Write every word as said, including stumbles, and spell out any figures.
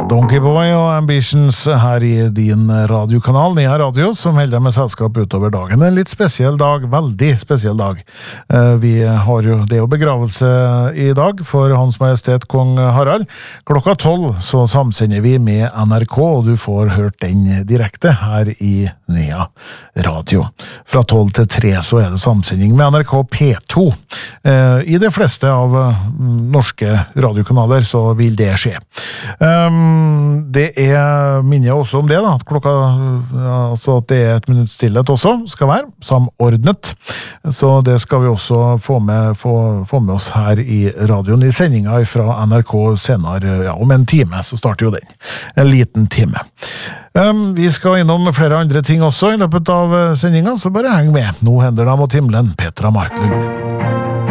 Donkey Boy og Ambitions her i din radiokanal, Nea Radio, som holder med selskap utover dagen. En litt spesiell dag, veldig spesiell dag. Vi har jo, det er jo begravelse i dag for Hans Majestet Kong Harald. Klokka tolv så samsender vi med N R K, og du får hørt den direkte her i Nea Radio. Fra tolv til tre så er det samsending med N R K P to. I de fleste av norske radiokanaler så vil det skje. Um, det er, minner jeg også om det da, at klokka, altså at det er et minutt stillhet også, skal være samordnet, så det skal vi også få med, få, få med oss her i radioen i sendinga fra N R K senere, ja, om en time, så starter jo den, en liten time. Um, vi skal innom flere andre ting også i løpet av sendinga, så bare heng med. Nå hender det mot himmelen, Petra Marklund.